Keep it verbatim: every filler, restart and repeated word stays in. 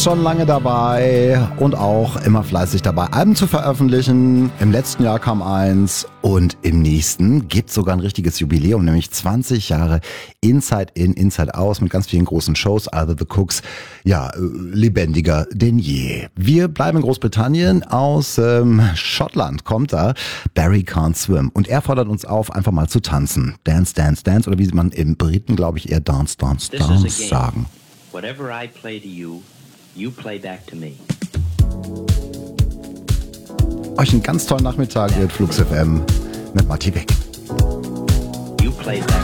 Schon lange dabei und auch immer fleißig dabei, Alben zu veröffentlichen. Im letzten Jahr kam eins und im nächsten gibt es sogar ein richtiges Jubiläum, nämlich zwanzig Jahre Inside In, Inside Out mit ganz vielen großen Shows. Alba the Cooks, ja, lebendiger denn je. Wir bleiben in Großbritannien. Aus ähm, Schottland kommt da Barry Can't Swim und er fordert uns auf, einfach mal zu tanzen. Dance, Dance, Dance oder wie man im Briten, glaube ich, eher Dance, Dance, Dance sagen. Whatever I play to you, you play back to me. Euch einen ganz tollen Nachmittag mit Flux F M mit Matti Beck. You play back